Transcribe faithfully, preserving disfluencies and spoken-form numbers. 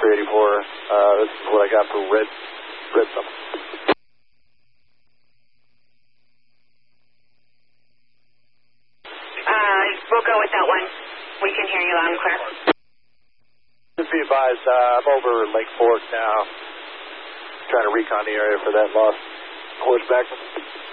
three eighty-four. Uh, this is what I got for red, red stuff. Uh, we'll go with that one. We can hear you loud and clear. Just be advised, uh, I'm over Lake Fork now. Trying to recon the area for that lost horseback.